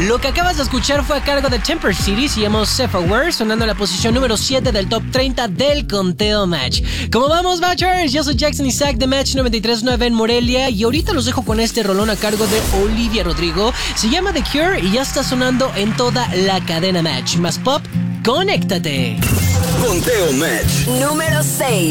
Lo que acabas de escuchar fue a cargo de Temper City, se llama Self-Aware, sonando en la posición número 7 del top 30 del conteo Match. ¿Cómo vamos, Matchers? Yo soy Jackson Isaac de Match 93.9 en Morelia y ahorita los dejo con este rolón a cargo de Olivia Rodrigo. Se llama The Cure y ya está sonando en toda la cadena Match. Más pop, conéctate. Conteo Match número 6.